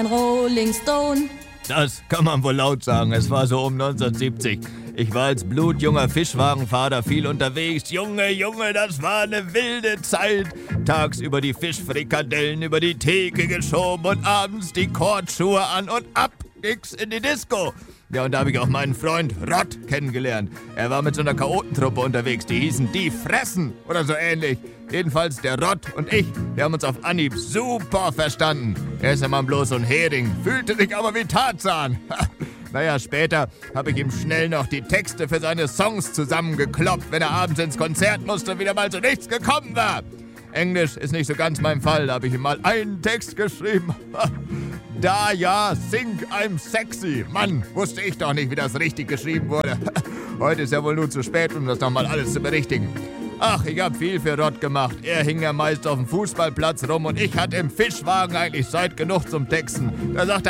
Rolling Stone. Das kann man wohl laut sagen. Es war so um 1970. Ich war als blutjunger Fischwagenfahrer viel unterwegs. Junge, das war eine wilde Zeit. Tagsüber die Fischfrikadellen über die Theke geschoben und abends die Kordschuhe an und ab ging's in die Disco. Ja, und da habe ich auch meinen Freund Rott kennengelernt. Er war mit so einer Chaotentruppe unterwegs, die hießen Die Fressen oder so ähnlich. Jedenfalls der Rott und ich, wir haben uns auf Anhieb super verstanden. Er ist ja mal bloß so ein Hering, fühlte sich aber wie Tarzan. Naja, später habe ich ihm schnell noch die Texte für seine Songs zusammengekloppt, wenn er abends ins Konzert musste und wieder mal zu nichts gekommen war. Englisch ist nicht so ganz mein Fall, da habe ich ihm mal einen Text geschrieben. Da ja, think I'm sexy. Mann, wusste ich doch nicht, wie das richtig geschrieben wurde. Heute ist ja wohl nur zu spät, um das nochmal alles zu berichtigen. Ach, ich habe viel für Rott gemacht. Er hing ja meist auf dem Fußballplatz rum und ich hatte im Fischwagen eigentlich Zeit genug zum Texten. Da sagt er,